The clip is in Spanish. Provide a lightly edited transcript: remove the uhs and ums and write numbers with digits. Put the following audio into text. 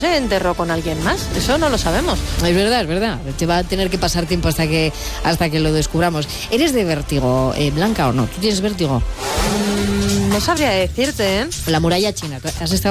se enterró con alguien más. Eso no lo sabemos. Es verdad. Te va a tener que pasar tiempo hasta que lo descubramos. ¿Eres de vértigo, Blanca, o no? ¿Tú tienes vértigo? No sabría decirte, ¿eh? La muralla china. ¿Has estado